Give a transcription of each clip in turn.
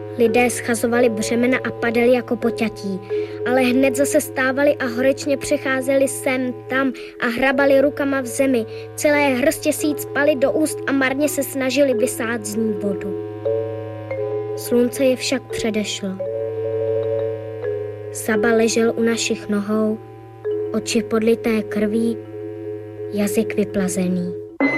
Lidé schazovali břemena a padali jako poťatí, ale hned zase stávali a horečně přecházeli sem, tam a hrabali rukama v zemi. Celé hrstě si jít spali do úst a marně se snažili vysát z ní vodu. Slunce je však předešlo. Saba ležel u našich nohou, oči podlité krví, jazyk vyplazený.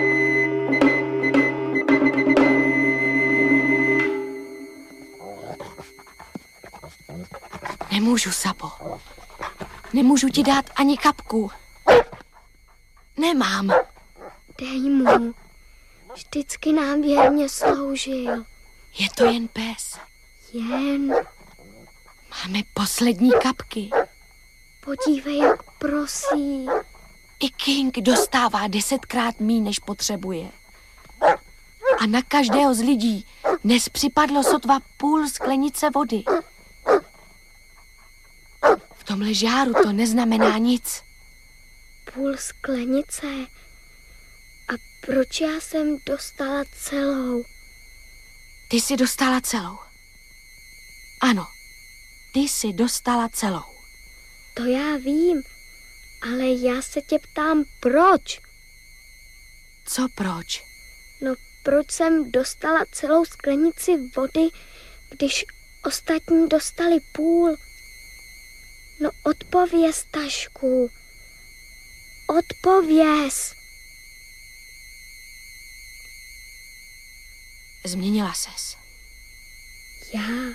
Nemůžu, Sabo. Nemůžu ti dát ani kapku. Nemám. Dej mu. Vždycky nám věrně sloužil. Je to jen pes. Jen. Máme poslední kapky. Podívej, jak prosí. I King dostává 10krát míň, než potřebuje. A na každého z lidí dnes připadlo sotva půl sklenice vody. V tomhle žáru to neznamená nic. Půl sklenice? A proč já jsem dostala celou? Ty jsi dostala celou. Ano, ty jsi dostala celou. To já vím, ale já se tě ptám, proč? Co proč? No, proč jsem dostala celou sklenici vody, když ostatní dostali půl? No, odpověz, Tašku. Odpověz. Změnila ses. Já?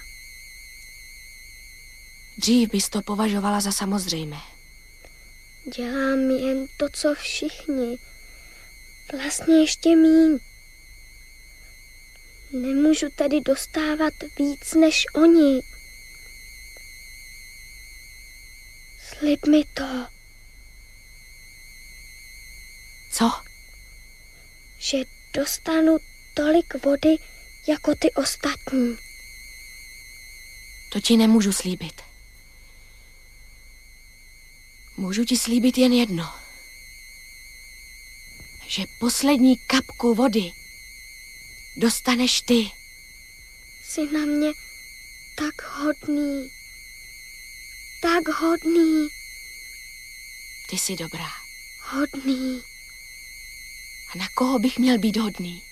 Dřív bys to považovala za samozřejmé. Dělám jen to, co všichni. Vlastně ještě míň. Nemůžu tedy dostávat víc než oni. Slib mi to. Co? Že dostanu tolik vody jako ty ostatní. To ti nemůžu slíbit. Můžu ti slíbit jen jedno. Že poslední kapku vody dostaneš ty. Jsi na mě tak hodný. Tak hodný. Ty jsi dobrá. Hodný. A na koho bych měl být hodný?